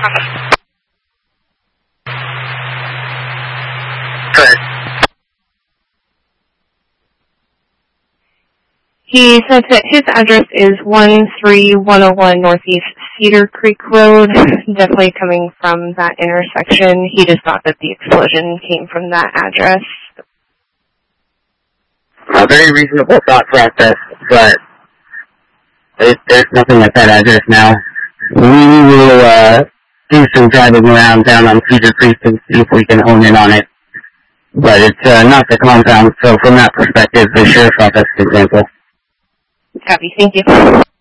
Correct. He said that his address is 13101 Northeast Cedar Creek Road, definitely coming from that intersection. He just thought that the explosion came from that address. A very reasonable thought process, but there's nothing at that address now. We will do some driving around down on Cedar Creek and see if we can hone in on it. But it's not the compound, so from that perspective, the sheriff's office is example. Copy, thank you.